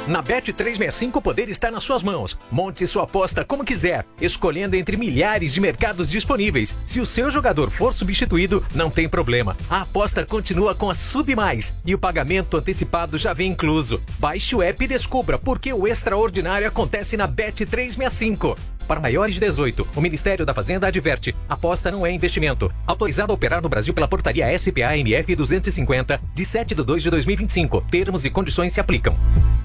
Na Bet365 o poder está nas suas mãos. Monte sua aposta como quiser, escolhendo entre milhares de mercados disponíveis. Se o seu jogador for substituído, não tem problema. A aposta continua com a Submais e o pagamento antecipado já vem incluso. Baixe o app e descubra por que o extraordinário acontece na Bet365. Para maiores de 18, o Ministério da Fazenda adverte: aposta não é investimento. Autorizado a operar no Brasil pela portaria SPA-MF 250, de 7/2/2025. Termos e condições se aplicam.